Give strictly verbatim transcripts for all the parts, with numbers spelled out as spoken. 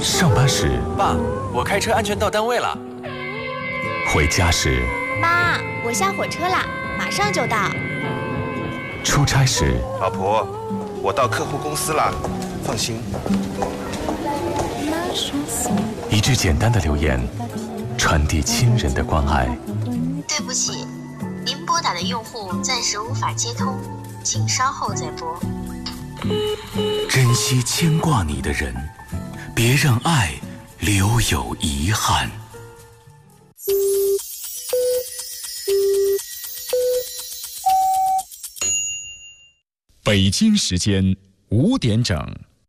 上班时， 爸，我开车安全到单位了。 回家时， 妈，我下火车啦，马上就到。 出差时， 老婆，我到客户公司啦，放心。 一句简单的留言，传递亲人的关爱。 对不起，您拨打的用户暂时无法接通，请稍后再拨。 珍惜牵挂你的人，别让爱留有遗憾。 北京时间五点整。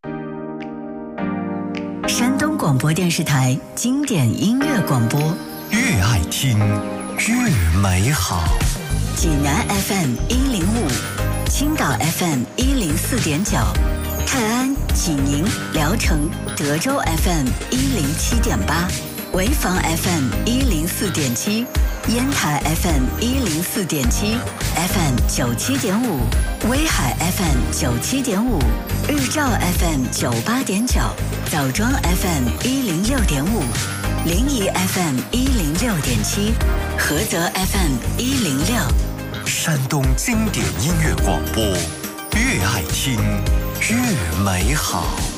山东广播电视台经典音乐广播， 越爱听越美好。 济南 F M 一零五，青岛 F M 一零四点九，泰安、济宁、聊城、德州 F M 一零七点八，潍坊 F M 一零四点七，烟台 F M 一零四点七 ，F M 九七点五，威海 F M 九七点五，日照 F M 九八点九，枣庄 F M 一零六点五，临沂 F M 一零六点七，菏泽 F M 一零六。 山东经典音乐广播，越爱听越美好。